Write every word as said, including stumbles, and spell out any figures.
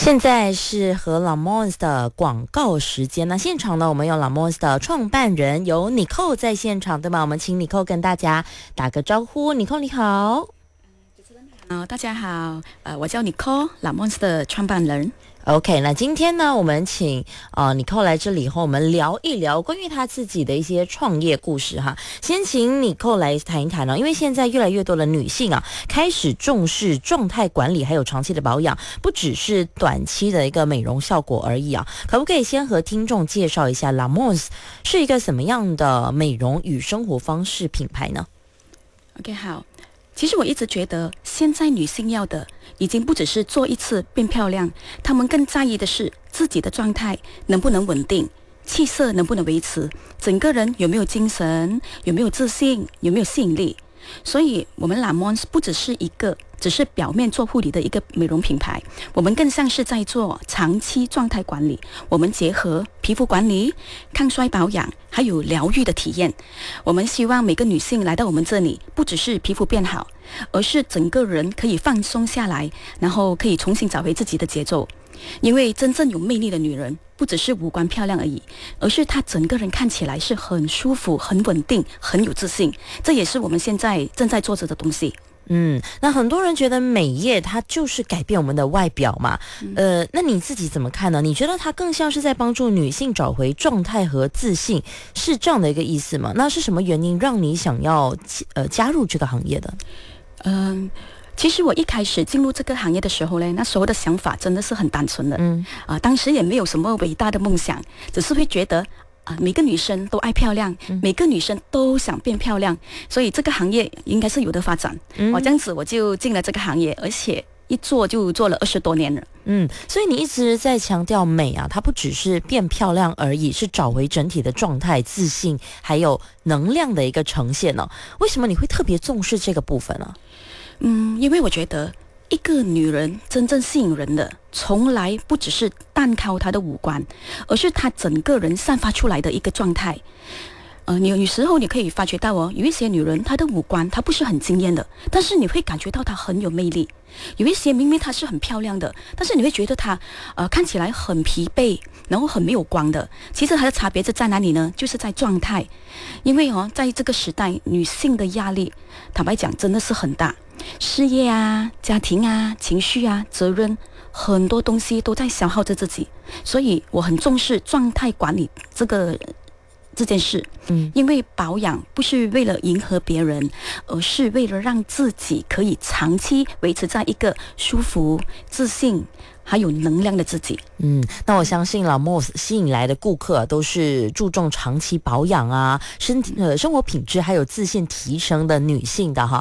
现在是和 Lamons 的广告时间。那现场呢，我们有 Lamons 的创办人有 Nicole 在现场，对吗？我们请 Nicole 跟大家打个招呼。Nicole 你好。 好，大家好，呃，我叫 Nicole， Lamons 的创办人。 OK， 那今天呢，我们请呃 Nicole 来这里和我们聊一聊关于她自己的一些创业故事哈。先请 Nicole 来谈一谈呢、哦，因为现在越来越多的女性啊，开始重视状态管理，还有长期的保养，不只是短期的一个美容效果而已啊。可不可以先和听众介绍一下 Lamons 是一个什么样的美容与生活方式品牌呢 ？OK， 好。其实我一直觉得，现在女性要的已经不只是做一次变漂亮，她们更在意的是自己的状态能不能稳定，气色能不能维持，整个人有没有精神，有没有自信，有没有吸引力。所以我们 Lamons 不只是一个只是表面做护理的一个美容品牌，我们更像是在做长期状态管理。我们结合皮肤管理、抗衰保养还有疗愈的体验。我们希望每个女性来到我们这里，不只是皮肤变好，而是整个人可以放松下来，然后可以重新找回自己的节奏。因为真正有魅力的女人不只是五官漂亮而已，而是她整个人看起来是很舒服、很稳定、很有自信。这也是我们现在正在做着的东西。 嗯，那很多人觉得美业它就是改变我们的外表嘛，嗯、呃，那你自己怎么看呢？你觉得它更像是在帮助女性找回状态和自信，是这样的一个意思吗？那是什么原因让你想要呃加入这个行业的？ 嗯。其实我一开始进入这个行业的时候呢，那时候的想法真的是很单纯的，嗯，啊、呃，当时也没有什么伟大的梦想，只是会觉得啊、呃，每个女生都爱漂亮，嗯、每个女生都想变漂亮，所以这个行业应该是有的发展。嗯，我这样子我就进了这个行业，而且一做就做了二十多年了。 嗯，所以你一直在强调美啊，它不只是变漂亮而已，是找回整体的状态、自信，还有能量的一个呈现呢、哦。为什么你会特别重视这个部分呢？ 嗯，因为我觉得一个女人真正吸引人的，从来不只是单靠她的五官，而是她整个人散发出来的一个状态。呃，你有时候你可以发觉到哦，有一些女人她的五官她不是很惊艳的，但是你会感觉到她很有魅力。有一些明明她是很漂亮的，但是你会觉得她呃看起来很疲惫，然后很没有光的。其实它的差别是在哪里呢？就是在状态。因为哦，在这个时代，女性的压力，坦白讲真的是很大。事业啊、家庭啊、情绪啊、责任，很多东西都在消耗着自己，所以我很重视状态管理这个这件事。嗯，因为保养不是为了迎合别人，而是为了让自己可以长期维持在一个舒服、自信还有能量的自己。 嗯，那我相信 Lamons 吸引来的顾客、啊、都是注重长期保养啊、身体呃生活品质还有自信提升的女性的哈。